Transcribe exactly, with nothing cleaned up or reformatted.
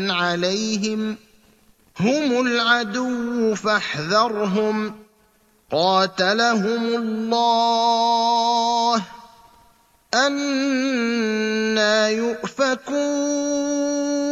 عَلَيْهِمْ هُمُ الْعَدُوُّ فَاحْذَرْهُمْ قَاتَلَهُمُ اللَّهُ أَنَّىٰ يُؤْفَكُونَ